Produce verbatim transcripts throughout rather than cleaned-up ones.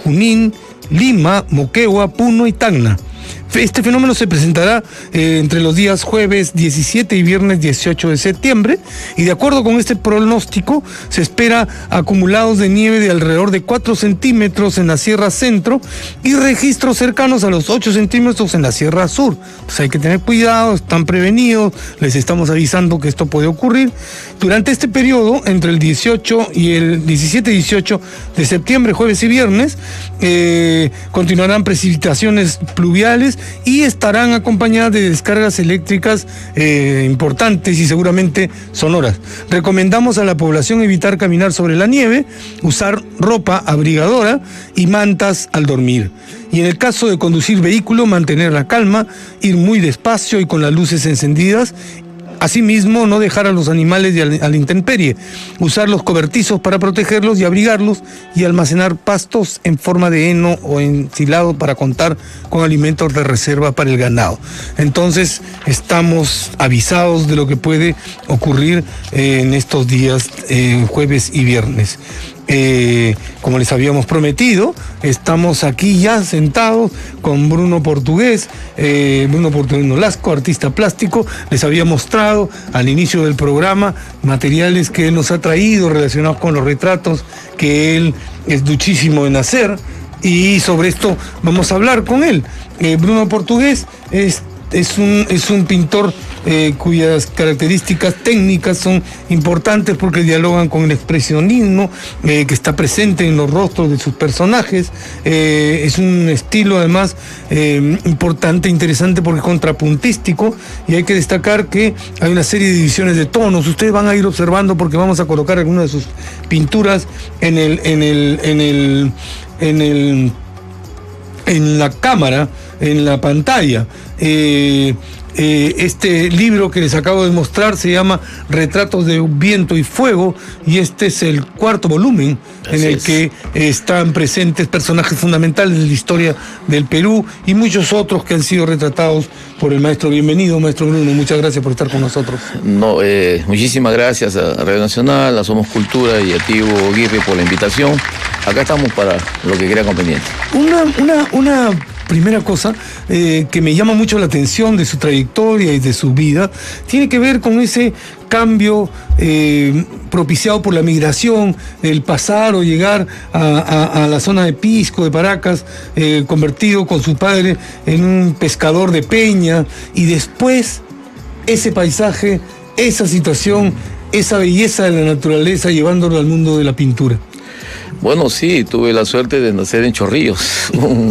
Junín, Lima, Moquegua, Puno y Tacna. Este fenómeno se presentará eh, entre los días jueves diecisiete y viernes dieciocho de septiembre, y de acuerdo con este pronóstico se espera acumulados de nieve de alrededor de cuatro centímetros en la Sierra Centro y registros cercanos a los ocho centímetros en la Sierra Sur. Pues hay que tener cuidado, están prevenidos, les estamos avisando que esto puede ocurrir. Durante este periodo, entre el dieciocho y el diecisiete y dieciocho de septiembre, jueves y viernes, eh, continuarán precipitaciones pluviales y estarán acompañadas de descargas eléctricas eh, importantes y seguramente sonoras. Recomendamos a la población evitar caminar sobre la nieve, usar ropa abrigadora y mantas al dormir. Y en el caso de conducir vehículo, mantener la calma, ir muy despacio y con las luces encendidas. Asimismo, no dejar a los animales a la intemperie, usar los cobertizos para protegerlos y abrigarlos, y almacenar pastos en forma de heno o ensilado para contar con alimentos de reserva para el ganado. Entonces, estamos avisados de lo que puede ocurrir eh, en estos días, eh, jueves y viernes. Eh, como les habíamos prometido, estamos aquí ya sentados con Bruno Portugués, eh, Bruno Portugués Nolasco, artista plástico. Les había mostrado al inicio del programa materiales que él nos ha traído relacionados con los retratos que él es duchísimo en hacer, y sobre esto vamos a hablar con él. eh, Bruno Portugués es Es un, es un pintor eh, cuyas características técnicas son importantes porque dialogan con el expresionismo eh, que está presente en los rostros de sus personajes. Eh, es un estilo además eh, importante, interesante porque es contrapuntístico, y hay que destacar que hay una serie de divisiones de tonos. Ustedes van a ir observando porque vamos a colocar algunas de sus pinturas en el, en el, en el, en el, en la cámara, en la pantalla. Eh, eh, este libro que les acabo de mostrar se llama Retratos de Viento y Fuego, y este es el cuarto volumen. Así en el es. que están presentes personajes fundamentales de la historia del Perú y muchos otros que han sido retratados por el maestro. Bienvenido, maestro Bruno, muchas gracias por estar con nosotros. No, eh, muchísimas gracias a Radio Nacional, a Somos Cultura y a Tibo Aguirre por la invitación. Acá estamos para lo que crea conveniente. Una, una, una primera cosa eh, que me llama mucho la atención de su trayectoria y de su vida tiene que ver con ese cambio eh, propiciado por la migración, el pasar o llegar a, a, a la zona de Pisco, de Paracas, eh, convertido con su padre en un pescador de peña, y después ese paisaje, esa situación, esa belleza de la naturaleza llevándolo al mundo de la pintura. Bueno, sí, tuve la suerte de nacer en Chorrillos.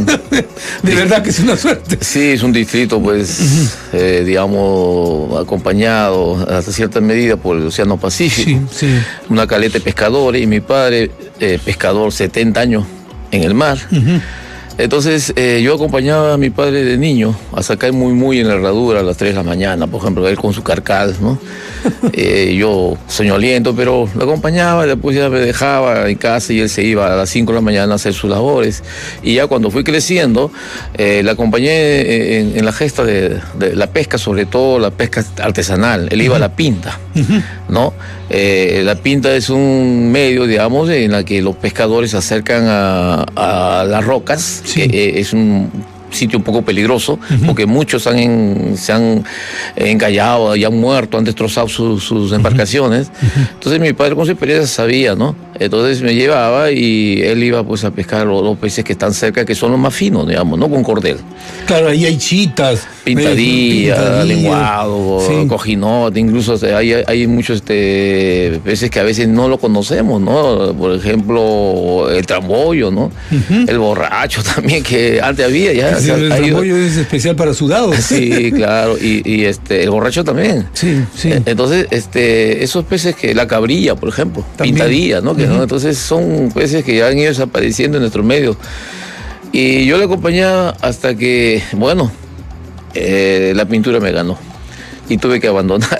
De verdad que es una suerte. Sí, es un distrito, pues, uh-huh. eh, digamos, acompañado hasta cierta medida por el Océano Pacífico. Sí, sí. Una caleta de pescadores, y mi padre, eh, pescador, setenta años en el mar. Uh-huh. Entonces, eh, yo acompañaba a mi padre de niño a sacar muy, muy en la herradura a las tres de la mañana, por ejemplo, él con su carcal, ¿no? eh, yo soñoliento, pero lo acompañaba, después ya me dejaba en casa y él se iba a las cinco de la mañana a hacer sus labores. Y ya cuando fui creciendo, eh, le acompañé en, en la gesta de, de la pesca, sobre todo la pesca artesanal. Él iba uh-huh. a la pinta, uh-huh. ¿no? Eh, la pinta es un medio, digamos, en la que los pescadores se acercan a, a las rocas. Sí. Que es un sitio un poco peligroso, uh-huh. porque muchos han en, se han encallado y han muerto, han destrozado su, sus embarcaciones. Uh-huh. Entonces mi padre con su experiencia sabía, ¿no? Entonces me llevaba y él iba pues a pescar los, los peces que están cerca, que son los más finos, digamos, ¿no? Con cordel. Claro, ahí hay chitas, pintadilla, pintadilla lenguado, sí. cojinote, incluso hay, hay muchos este, peces que a veces no lo conocemos, ¿no? Por ejemplo, el trambollo, ¿no? Uh-huh. El borracho también, que antes había ya. Sí, el trambollo es especial para sudados. Sí, claro, y, y este, el borracho también. Sí, sí. Entonces, este, esos peces que, la cabrilla, por ejemplo, también. Pintadilla, ¿no? Que, uh-huh. ¿no? Entonces son peces que ya han ido desapareciendo en nuestro medio. Y yo le acompañaba hasta que, bueno, eh, la pintura me ganó y tuve que abandonar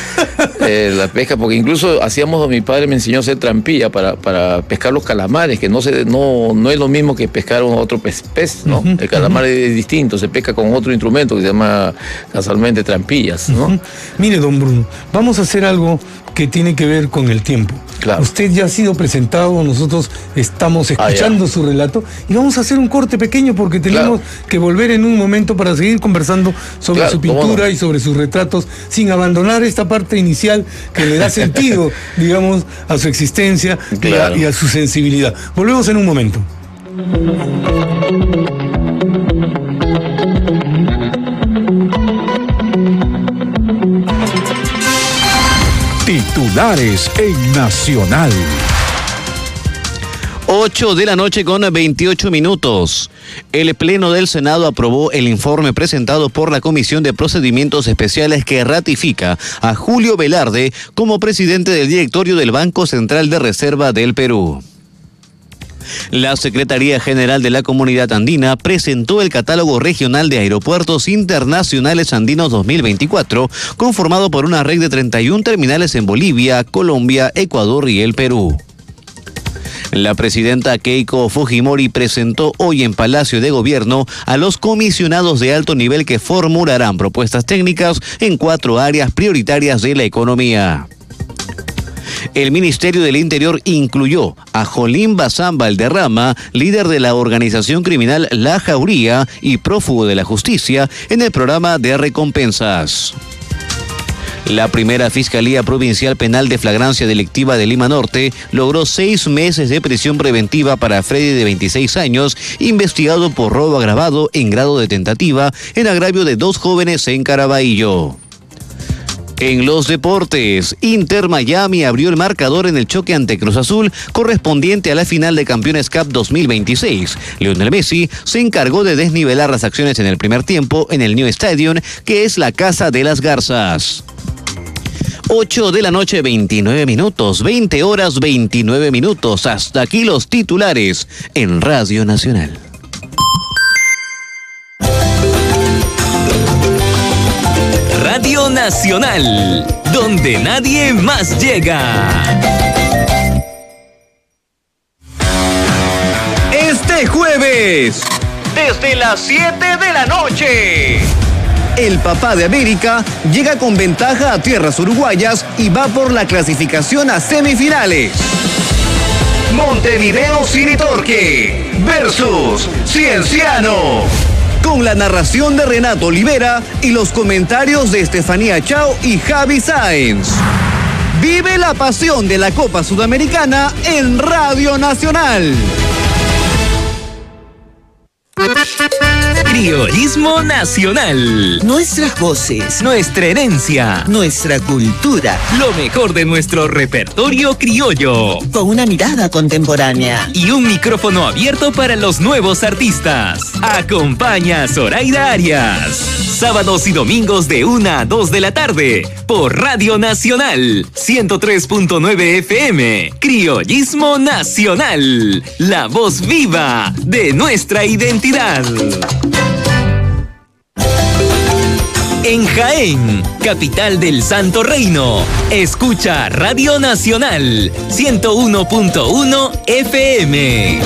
eh, la pesca, porque incluso hacíamos, mi padre me enseñó a hacer trampilla para, para pescar los calamares, que no, se, no, no es lo mismo que pescar otro pez, pez ¿no? Uh-huh, el calamar uh-huh. es distinto, se pesca con otro instrumento que se llama casualmente trampillas, ¿no? Uh-huh. Mire, don Bruno, vamos a hacer algo que tiene que ver con el tiempo. Claro. Usted ya ha sido presentado, nosotros estamos escuchando ah, su relato y vamos a hacer un corte pequeño porque tenemos claro. que volver en un momento para seguir conversando sobre claro, su pintura no? y sobre sus retratos sin abandonar esta parte inicial que le da sentido, digamos, a su existencia claro. y, a, y a su sensibilidad. Volvemos en un momento. Titulares en Nacional. ocho de la noche con veintiocho minutos. El Pleno del Senado aprobó el informe presentado por la Comisión de Procedimientos Especiales que ratifica a Julio Velarde como presidente del directorio del Banco Central de Reserva del Perú. La Secretaría General de la Comunidad Andina presentó el Catálogo Regional de Aeropuertos Internacionales Andinos dos mil veinticuatro, conformado por una red de treinta y una terminales en Bolivia, Colombia, Ecuador y el Perú. La presidenta Keiko Fujimori presentó hoy en Palacio de Gobierno a los comisionados de alto nivel que formularán propuestas técnicas en cuatro áreas prioritarias de la economía. El Ministerio del Interior incluyó a Jolín Bazán Valderrama, líder de la organización criminal La Jauría y prófugo de la justicia, en el programa de recompensas. La primera Fiscalía Provincial Penal de Flagrancia Delictiva de Lima Norte logró seis meses de prisión preventiva para Freddy, de veintiséis años, investigado por robo agravado en grado de tentativa en agravio de dos jóvenes en Caraballo. En los deportes, Inter Miami abrió el marcador en el choque ante Cruz Azul correspondiente a la final de Campeones Cup dos mil veintiséis. Lionel Messi se encargó de desnivelar las acciones en el primer tiempo en el New Stadium, que es la casa de las Garzas. ocho de la noche, veintinueve minutos, veinte horas, veintinueve minutos. Hasta aquí los titulares en Radio Nacional. Radio Nacional, donde nadie más llega. Este jueves, desde las siete de la noche, el Papá de América llega con ventaja a tierras uruguayas y va por la clasificación a semifinales. Montevideo City Torque versus Cienciano, con la narración de Renato Olivera y los comentarios de Estefanía Chao y Javi Sáenz. Vive la pasión de la Copa Sudamericana en Radio Nacional. Criollismo nacional. Nuestras voces, nuestra herencia, nuestra cultura, lo mejor de nuestro repertorio criollo, con una mirada contemporánea y un micrófono abierto para los nuevos artistas. Acompaña a Zoraida Arias, sábados y domingos de una a dos de la tarde, por Radio Nacional ciento tres punto nueve F M. Criollismo nacional, la voz viva de nuestra identidad. En Jaén, capital del Santo Reino, escucha Radio Nacional ciento uno punto uno F M.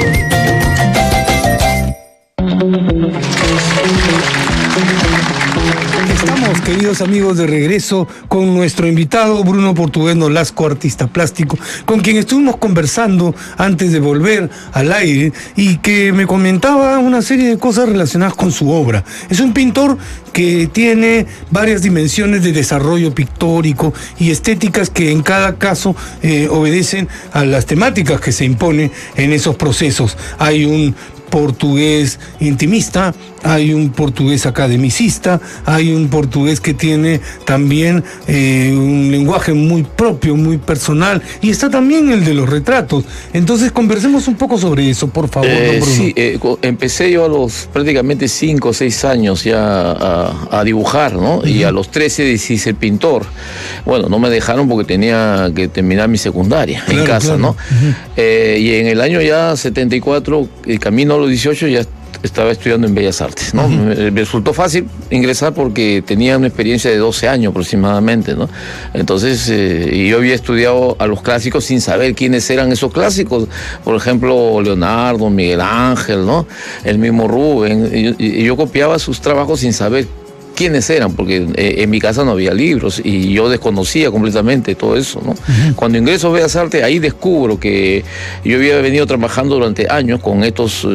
Estamos, queridos amigos, de regreso con nuestro invitado Bruno Portugués Nolasco, artista plástico, con quien estuvimos conversando antes de volver al aire y que me comentaba una serie de cosas relacionadas con su obra. Es un pintor que tiene varias dimensiones de desarrollo pictórico y estéticas que en cada caso eh, obedecen a las temáticas que se imponen en esos procesos. Hay un portugués intimista, hay un portugués academicista, hay un portugués que tiene también eh, un lenguaje muy propio, muy personal, y está también el de los retratos. Entonces conversemos un poco sobre eso, por favor, eh, don Bruno. Sí, eh, empecé yo a los prácticamente cinco o seis años ya a, a dibujar, ¿no? Uh-huh. Y a los trece decidí ser pintor. Bueno, no me dejaron porque tenía que terminar mi secundaria claro, en casa, claro. ¿no? Uh-huh. Eh, y en el año ya setenta y cuatro, el camino a los dieciocho, ya estaba estudiando en Bellas Artes, ¿no? Uh-huh. me, me resultó fácil ingresar porque tenía una experiencia de doce años aproximadamente, ¿no? Entonces, eh, y yo había estudiado a los clásicos sin saber quiénes eran esos clásicos. Por ejemplo, Leonardo, Miguel Ángel, ¿no? El mismo Rubén. Y, y yo copiaba sus trabajos sin saber quiénes eran, porque eh, en mi casa no había libros y yo desconocía completamente todo eso, ¿no? Uh-huh. Cuando ingreso a Bellas Artes, ahí descubro que yo había venido trabajando durante años con estos